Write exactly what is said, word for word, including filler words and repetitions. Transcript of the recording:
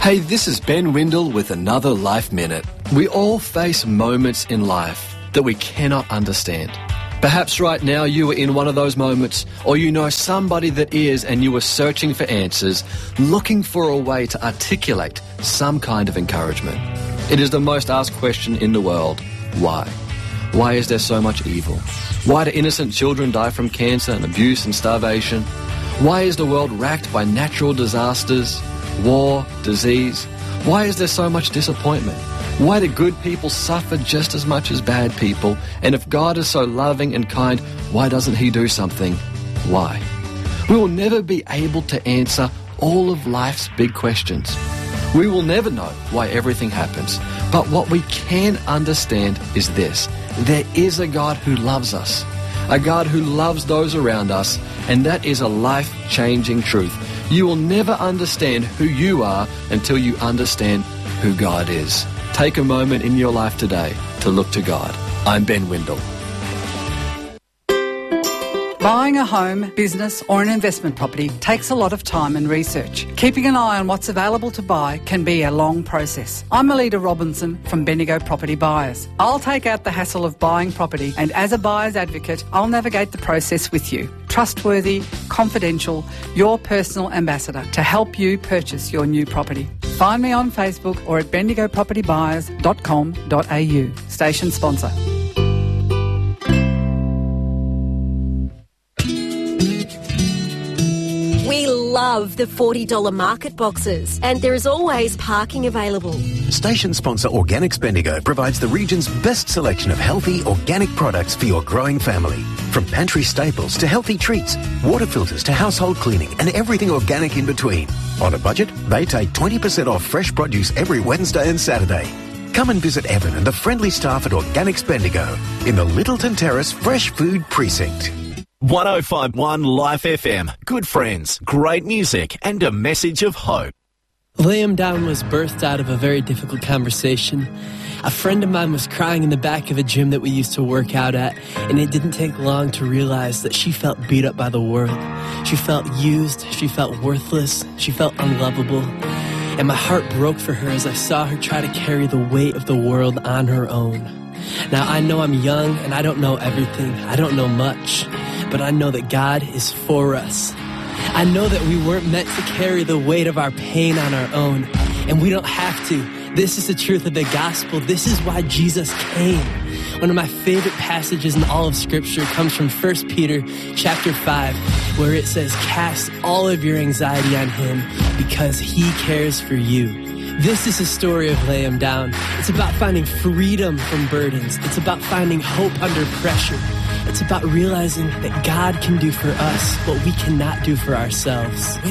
Hey, this is Ben Windle with another Life Minute. We all face moments in life that we cannot understand. Perhaps right now you are in one of those moments, or you know somebody that is, and you are searching for answers, looking for a way to articulate some kind of encouragement. It is the most asked question in the world. Why? Why is there so much evil? Why do innocent children die from cancer and abuse and starvation? Why is the world racked by natural disasters, war, disease? Why is there so much disappointment? Why do good people suffer just as much as bad people? And if God is so loving and kind, why doesn't he do something? Why? We will never be able to answer all of life's big questions. We will never know why everything happens. But what we can understand is this: there is a God who loves us, a God who loves those around us, and that is a life-changing truth. You will never understand who you are until you understand who God is. Take a moment in your life today to look to God. I'm Ben Windle. Buying a home, business or an investment property takes a lot of time and research. Keeping an eye on what's available to buy can be a long process. I'm Alida Robinson from Bendigo Property Buyers. I'll take out the hassle of buying property, and as a buyer's advocate, I'll navigate the process with you. Trustworthy, confidential, your personal ambassador to help you purchase your new property. Find me on Facebook or at bendigo property buyers dot com dot a u. Station sponsor. We love the forty dollars market boxes, and there is always parking available. Station sponsor Organics Bendigo provides the region's best selection of healthy, organic products for your growing family. From pantry staples to healthy treats, water filters to household cleaning, and everything organic in between. On a budget, they take twenty percent off fresh produce every Wednesday and Saturday. Come and visit Evan and the friendly staff at Organics Bendigo in the Littleton Terrace Fresh Food Precinct. one oh five point one Life F M. Good friends, great music, and a message of hope. Liam Down was birthed out of a very difficult conversation. A friend of mine was crying in the back of a gym that we used to work out at, and it didn't take long to realize that she felt beat up by the world. She felt used, she felt worthless, she felt unlovable. And my heart broke for her as I saw her try to carry the weight of the world on her own. Now, I know I'm young and I don't know everything. I don't know much, but I know that God is for us. I know that we weren't meant to carry the weight of our pain on our own, and we don't have to. This is the truth of the gospel. This is why Jesus came. One of my favorite passages in all of Scripture comes from First Peter chapter five, where it says, "Cast all of your anxiety on him because he cares for you." This is the story of Lay 'Em Down. It's about finding freedom from burdens. It's about finding hope under pressure. It's about realizing that God can do for us what we cannot do for ourselves.